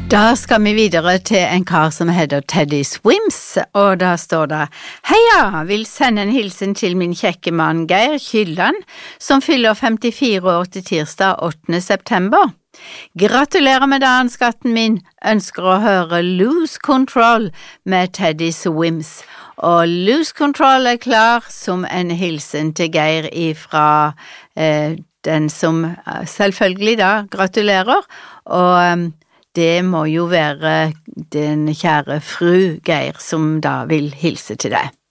Da skal vi videre til en kar som heter Teddy Swims, og da står det: Heia, vil sende en hilsen til min kjekke mann Geir Kylland, som fyller 54 år til tirsdag 8. september. Gratulerer med dagen, skatten min, ønsker å høre Lose Control med Teddy Swims. Og Lose Control klar som en hilsen til Geir ifra den som selvfølgelig da gratulerer, og det må jo være den kjære fru Geir som da vil hilse til deg.